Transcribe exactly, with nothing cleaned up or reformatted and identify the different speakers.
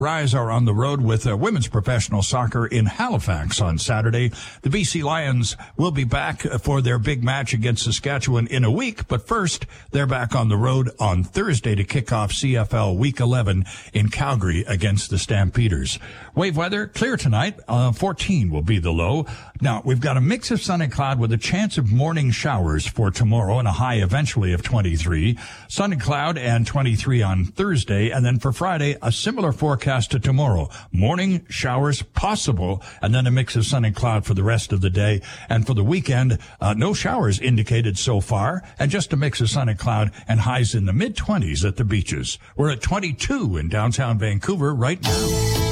Speaker 1: Rise are on the road with uh, women's professional soccer in Halifax on Saturday. The B C Lions will be back for their big match against Saskatchewan in a week, but first, they're back on the road on Thursday to kick off C F L Week eleven in Calgary against the Stampeders. Wave weather, clear tonight. Uh, fourteen will be the low. Now, we've got a mix of sun and cloud with a chance of morning showers for tomorrow and a high eventually of twenty-three. Sun and cloud and twenty-three on Thursday, and then for Friday, a similar forecast to tomorrow. Morning showers possible, and then a mix of sun and cloud for the rest of the day. And for the weekend, uh, no showers indicated so far, and just a mix of sun and cloud and highs in the mid-twenties at the beaches. We're at twenty-two in downtown Vancouver right now.